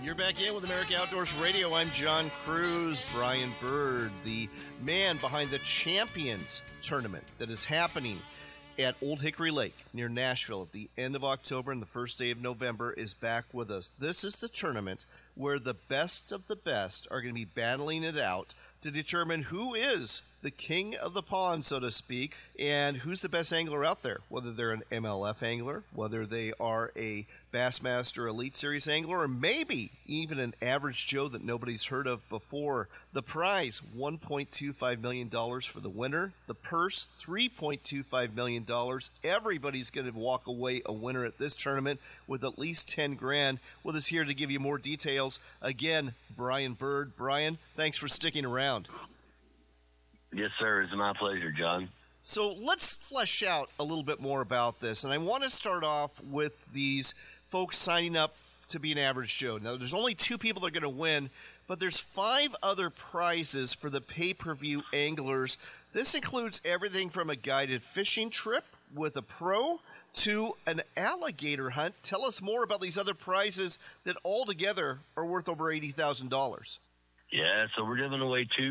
You're back in with America Outdoors Radio. I'm John Cruz. Brian Bird, the man behind the Champions Tournament that is happening at Old Hickory Lake near Nashville at the end of October and the first day of November, is back with us. This is the tournament where the best of the best are going to be battling it out to determine who is the king of the pond, so to speak, and who's the best angler out there, whether they're an MLF angler, whether they are a Bassmaster Elite Series angler, or maybe even an average Joe that nobody's heard of before. The prize, $1.25 million for the winner. The purse, $3.25 million. Everybody's going to walk away a winner at this tournament with at least 10 grand. With us here to give you more details, again, Brian Bird. Brian, thanks for sticking around. Yes, sir. It's my pleasure, John. So let's flesh out a little bit more about this. And I want to start off with these folks signing up to be an average Joe. Now, there's only 2 people that are going to win, but there's 5 other prizes for the pay-per-view anglers. This includes everything from a guided fishing trip with a pro to an alligator hunt. Tell us more about these other prizes that altogether are worth over $80,000. Yeah, so we're giving away 2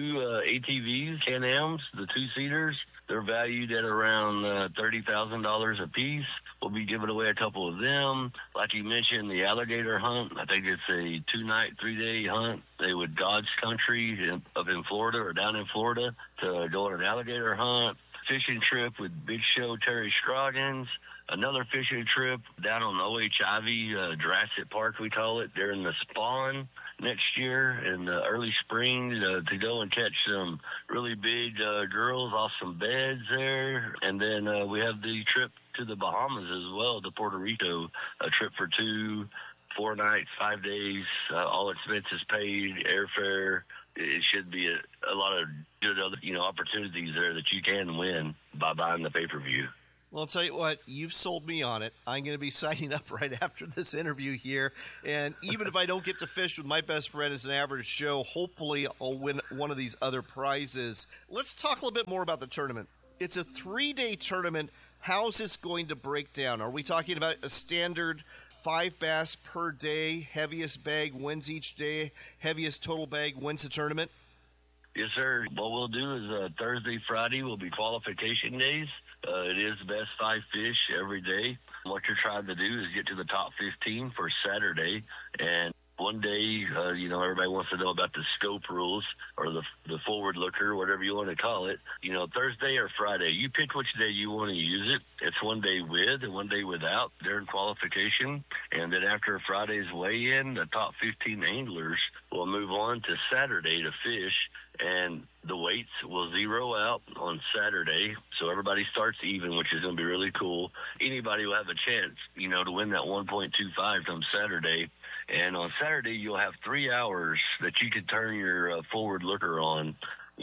ATVs, Can-Ams, the 2-seaters. They're valued at around $30,000 a piece. We'll be giving away a couple of them. Like you mentioned, the alligator hunt. I think it's a 2-night, 3-day hunt. They would dodge country up in Florida or down in Florida to go on an alligator hunt. Fishing trip with Big Show Terry Scroggins. Another fishing trip down on OHIV, Jurassic Park, we call it, during the spawn next year in the early spring to go and catch some really big girls off some beds there. And then we have the trip to the Bahamas as well, to Puerto Rico, a trip for 2, 4 nights, 5 days, all expenses paid, airfare. It should be a lot of good other, opportunities there that you can win by buying the pay-per-view. Well, I'll tell you what, you've sold me on it. I'm going to be signing up right after this interview here. And even if I don't get to fish with my best friend as an average Joe, hopefully I'll win one of these other prizes. Let's talk a little bit more about the tournament. It's a 3-day tournament. How's this going to break down? Are we talking about a standard 5 bass per day, heaviest bag wins each day, heaviest total bag wins the tournament? Yes, sir. What we'll do is Thursday, Friday will be qualification days. It is best 5 fish every day. What you're trying to do is get to the top 15 for Saturday. And one day, everybody wants to know about the scope rules or the forward looker, whatever you want to call it. Thursday or Friday, you pick which day you want to use it. It's one day with and one day without during qualification. And then after Friday's weigh-in, the top 15 anglers will move on to Saturday to fish. And the weights will zero out on Saturday, so everybody starts even, which is going to be really cool. Anybody will have a chance, to win that 1.25 on Saturday. And on Saturday, you'll have 3 hours that you can turn your forward looker on.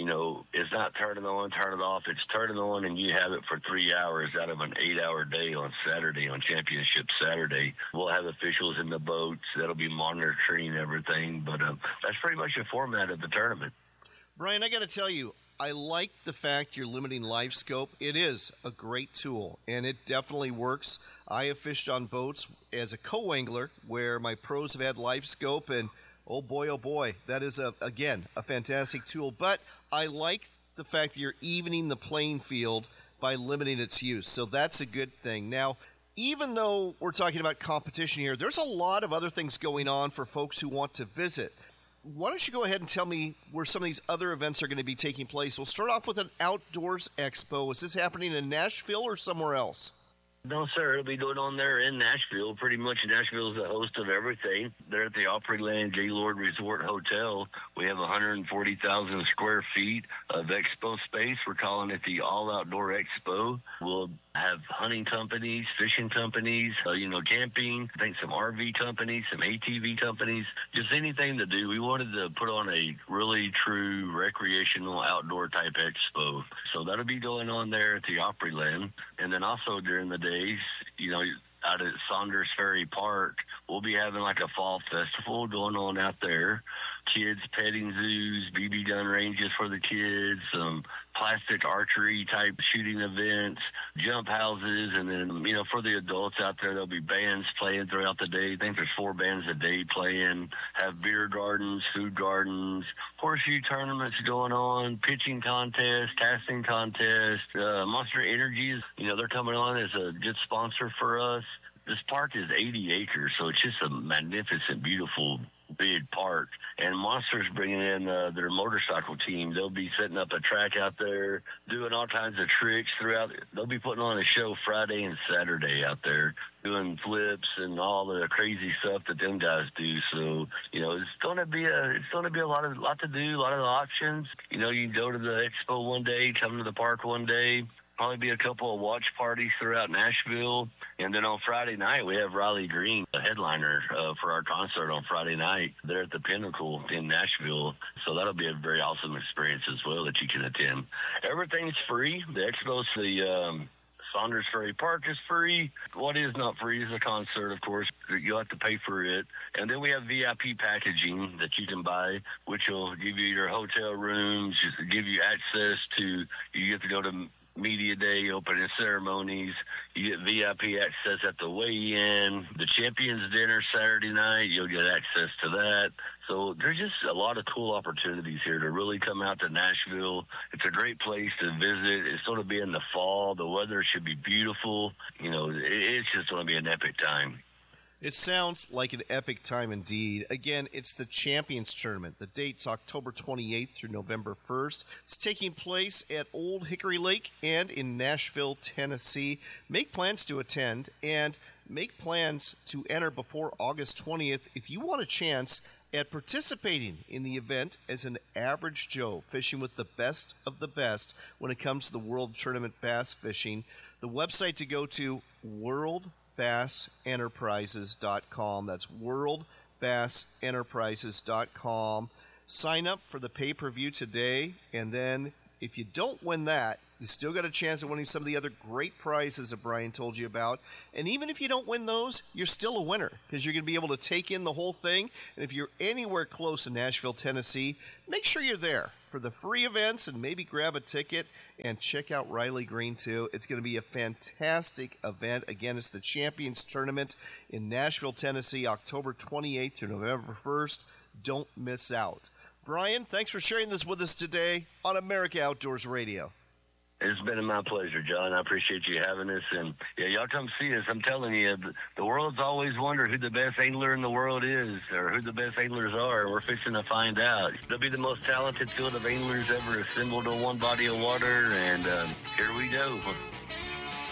It's not turning on, turn it off. It's turning on, and you have it for 3 hours out of an 8-hour day on Saturday, on Championship Saturday. We'll have officials in the boats that'll be monitoring everything. But that's pretty much the format of the tournament. Brian, I got to tell you, I like the fact you're limiting live scope. It is a great tool, and it definitely works. I have fished on boats as a co-angler where my pros have had live scope, and oh boy, that is, again, a fantastic tool. But I like the fact that you're evening the playing field by limiting its use, so that's a good thing. Now, even though we're talking about competition here, there's a lot of other things going on for folks who want to visit. Why don't you go ahead and tell me where some of these other events are going to be taking place? We'll start off with an outdoors expo. Is this happening in Nashville or somewhere else? No, sir. It'll be going on there in Nashville. Pretty much Nashville is the host of everything. They're at the Opryland Gaylord Resort Hotel. We have 140,000 square feet of expo space. We're calling it the All Outdoor Expo. We'll have hunting companies, fishing companies, camping, I think some RV companies, some ATV companies, just anything to do. We wanted to put on a really true recreational outdoor type expo. So that'll be going on there at the Opryland. And then also during the days, out at Saunders Ferry Park, we'll be having like a fall festival going on out there kids petting zoos, BB gun ranges for the kids, some plastic archery type shooting events, jump houses, and then, for the adults out there, there'll be bands playing throughout the day. I think there's 4 bands a day playing, have beer gardens, food gardens, horseshoe tournaments going on, pitching contests, casting contests, Monster Energies, they're coming on as a good sponsor for us. This park is 80 acres, so it's just a magnificent, beautiful, big park. And Monster's bringing in their motorcycle team. They'll be setting up a track out there, doing all kinds of tricks throughout. They'll be putting on a show Friday and Saturday out there, doing flips and all the crazy stuff that them guys do. So, it's going to be a lot to do, a lot of options. You can go to the expo one day, come to the park one day. Probably be a couple of watch parties throughout Nashville. And then on Friday night, we have Riley Green, a headliner for our concert on Friday night there at the Pinnacle in Nashville. So that'll be a very awesome experience as well that you can attend. Everything's free. The expo's the Saunders Ferry Park is free. What is not free is the concert, of course. You'll have to pay for it. And then we have VIP packaging that you can buy, which will give you your hotel rooms, just give you access to, you get to go to media day, opening ceremonies. You get VIP access at the weigh-in, the Champions Dinner Saturday night. You'll get access to that. So there's just a lot of cool opportunities here to really come out to Nashville. It's a great place to visit. It's going to be in the fall. The weather should be beautiful. It's just going to be an epic time. It sounds like an epic time indeed. Again, it's the Champions Tournament. The date's October 28th through November 1st. It's taking place at Old Hickory Lake and in Nashville, Tennessee. Make plans to attend and make plans to enter before August 20th if you want a chance at participating in the event as an average Joe fishing with the best of the best when it comes to the World Tournament Bass Fishing. The website to go to, WorldBassEnterprises.com. That's WorldBassEnterprises.com. Sign up for the pay-per-view today, and then if you don't win that, you still got a chance of winning some of the other great prizes that Brian told you about. And even if you don't win those, you're still a winner because you're going to be able to take in the whole thing. And if you're anywhere close to Nashville, Tennessee, make sure you're there for the free events and maybe grab a ticket and check out Riley Green too. It's going to be a fantastic event. Again, it's the Champions Tournament in Nashville, Tennessee, October 28th through November 1st. Don't miss out. Brian, thanks for sharing this with us today on America Outdoors Radio. It's been my pleasure, John. I appreciate you having us. And, y'all come see us. I'm telling you, the world's always wondered who the best angler in the world is or who the best anglers are. We're fixing to find out. They'll be the most talented field of anglers ever assembled on one body of water. And here we go.